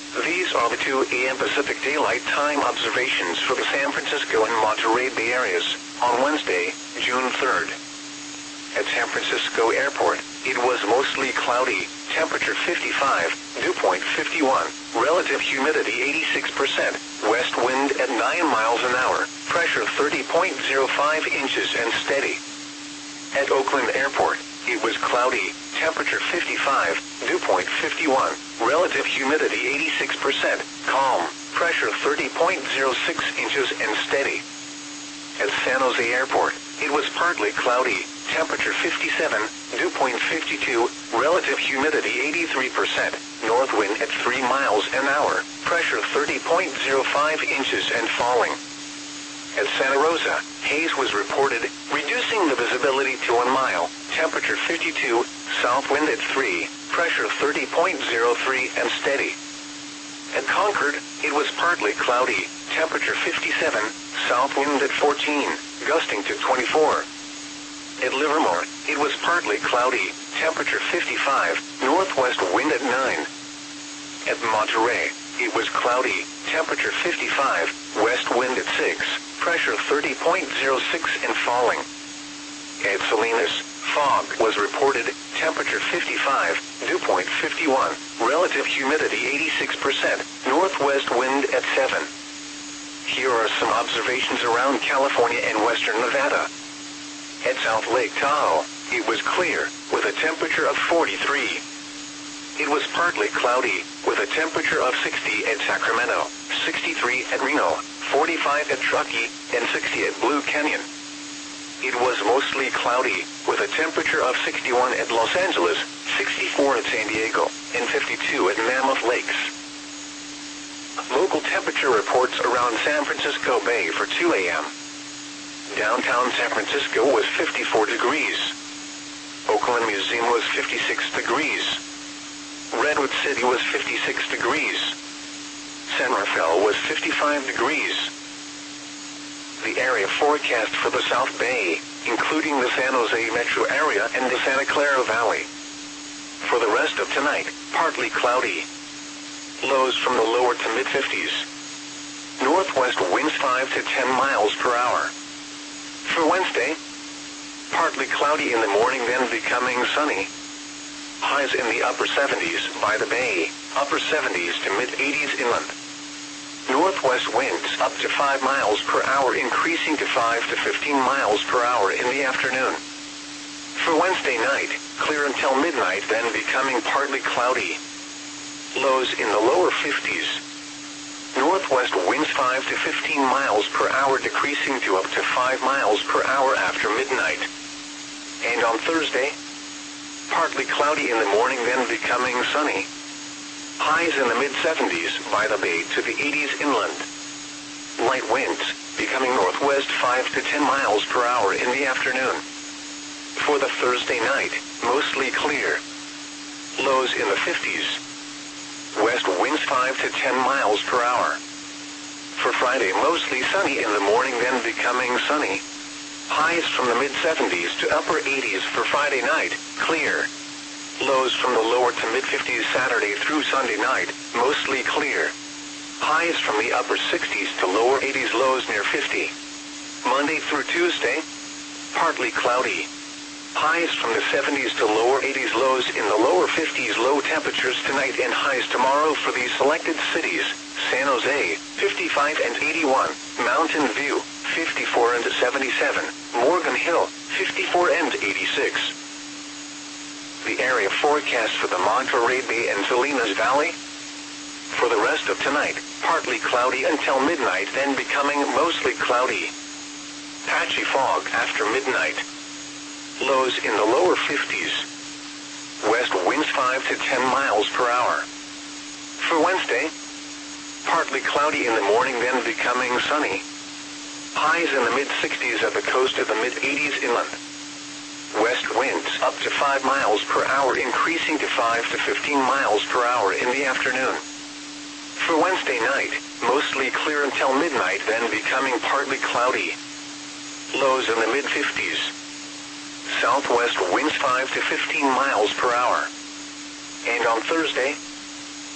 These are the 2 a.m. Pacific Daylight Time observations for the San Francisco and Monterey Bay areas on Wednesday, June 3rd. At San Francisco Airport, it was mostly cloudy, temperature 55, dew point 51, relative humidity 86%, west wind at 9 miles an hour, pressure 30.05 inches and steady. At Oakland Airport, it was cloudy, temperature 55, dew point 51, relative humidity 86%, calm, pressure 30.06 inches and steady. At San Jose Airport, it was partly cloudy, temperature 57, dew point 52, relative humidity 83%, north wind at 3 miles an hour, pressure 30.05 inches and falling. At Santa Rosa, haze was reported, reducing the visibility to 1 mile, temperature 52, south wind at 3, pressure 30.03 and steady. At Concord, it was partly cloudy, temperature 57, south wind at 14, gusting to 24. At Livermore, it was partly cloudy, temperature 55, northwest wind at 9. At Monterey, it was cloudy, temperature 55, west wind at 6, pressure 30.06 and falling. At Salinas, fog was reported, temperature 55, dew point 51, relative humidity 86%, northwest wind at 7. Here are some observations around California and western Nevada. At South Lake Tahoe, it was clear, with a temperature of 43. It was partly cloudy, with a temperature of 60 at Sacramento, 63 at Reno, 45 at Truckee, and 60 at Blue Canyon. It was mostly cloudy, with a temperature of 61 at Los Angeles, 64 at San Diego, and 52 at Mammoth Lakes. Local temperature reports around San Francisco Bay for 2 a.m. Downtown San Francisco was 54 degrees. Oakland Museum was 56 degrees. Redwood City was 56 degrees. San Rafael was 55 degrees. The area forecast for the South Bay, including the San Jose metro area and the Santa Clara Valley. For the rest of tonight, partly cloudy. Lows from the lower to mid-50s. Northwest winds 5 to 10 miles per hour. For Wednesday, partly cloudy in the morning, then becoming sunny. Highs in the upper 70s by the bay, upper 70s to mid-80s inland. Northwest winds up to 5 miles per hour, increasing to 5 to 15 miles per hour in the afternoon. For Wednesday night, clear until midnight, then becoming partly cloudy. Lows in the lower 50s. Northwest winds 5 to 15 miles per hour, decreasing to up to 5 miles per hour after midnight. And on Thursday, partly cloudy in the morning, then becoming sunny. Highs in the mid-70s by the bay to the 80s inland. Light winds, becoming northwest 5 to 10 miles per hour in the afternoon. For the Thursday night, mostly clear. Lows in the 50s. West winds 5 to 10 miles per hour. For Friday, mostly sunny in the morning, then becoming sunny. Highs from the mid-70s to upper 80s for Friday night, clear. Lows from the lower to mid-50s Saturday through Sunday night, mostly clear. Highs from the upper 60s to lower 80s, lows near 50. Monday through Tuesday, partly cloudy. Highs from the 70s to lower 80s, lows in the lower 50s, low temperatures tonight and highs tomorrow for these selected cities: San Jose, 55 and 81, Mountain View, 54 and 77, Morgan Hill, 54 and 86. The area forecast for the Monterey Bay and Salinas Valley. For the rest of tonight, partly cloudy until midnight, then becoming mostly cloudy. Patchy fog after midnight. Lows in the lower 50s. West winds 5 to 10 miles per hour. For Wednesday, partly cloudy in the morning, then becoming sunny. Highs in the mid-60s at the coast of the mid-80s inland. West winds up to 5 miles per hour, increasing to 5 to 15 miles per hour in the afternoon. For Wednesday night, mostly clear until midnight, then becoming partly cloudy. Lows in the mid-50s. Southwest winds 5 to 15 miles per hour. And on Thursday,